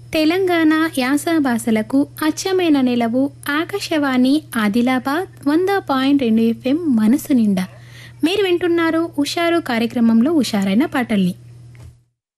తెలంగాణ యాస భాషలకు అచ్చమైన నిలవు ఆకాశవాణి ఆదిలాబాద్ 100.2 FM మనసు నిండా. మీరు వింటున్నారు ఉషారు కార్యక్రమంలో ఉషారైన పాటల్ని.